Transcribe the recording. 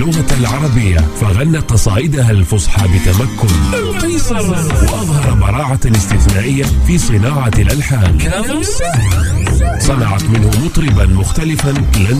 اللغة العربية، فغنت قصائدها الفصحى بتمكن وأظهر براعة استثنائية في صناعة الألحان. صنعت منه مطربا مختلفا لن